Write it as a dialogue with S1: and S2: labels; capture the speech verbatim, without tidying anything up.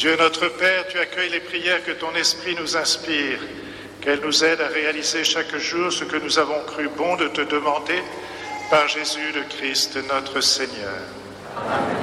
S1: Dieu notre Père, tu accueilles les prières que ton esprit nous inspire, qu'elles nous aident à réaliser chaque jour ce que nous avons cru bon de te demander par Jésus le Christ notre Seigneur. Amen.